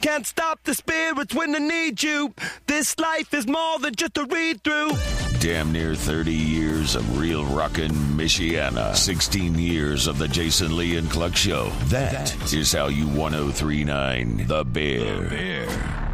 Can't stop the spirits when they need you. This life is more than just a read-through. Damn near 30 years of real rockin' Michiana. 16 years of the Jason Lee and Cluck Show. That is how you 1039 The Bear.